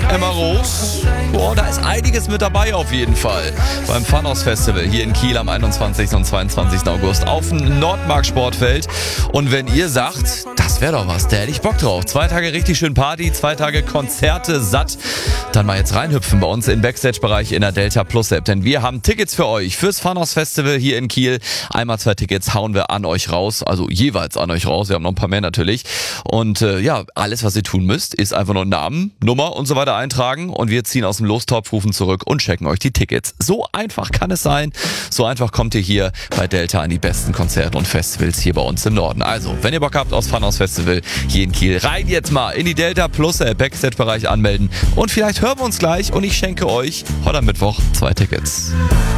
Emma Rose. Boah, da ist einiges mit dabei auf jeden Fall. Beim Funhouse Festival hier in Kiel am 21. und 22. August auf dem Nordmark Sportfeld. Und wenn ihr sagt, das wäre doch was, da hätte ich Bock drauf. 2 Tage richtig schön Party, 2 Tage Konzerte satt. Dann mal jetzt reinhüpfen bei uns im Backstage-Bereich in der Delta Plus App. Denn wir haben Tickets für euch fürs Funhouse Festival hier in Kiel. Einmal 2 Tickets hauen wir an euch raus. Also jeweils an euch raus. Wir haben noch ein paar mehr natürlich. Und alles, was ihr tun müsst, ist einfach nur Namen, Nummer und so weiter eintragen. Und wir ziehen aus dem Lostopf, rufen zurück und checken euch die Tickets. So einfach kann es sein. So einfach kommt ihr hier bei Delta an die besten Konzerte und Festivals hier bei uns im Norden. Also, wenn ihr Bock habt aufs Funhouse Festival hier in Kiel, rein jetzt mal in die Delta Plus Backstage-Bereich anmelden. Und vielleicht hören wir uns gleich und ich schenke euch heute am Mittwoch 2 Tickets.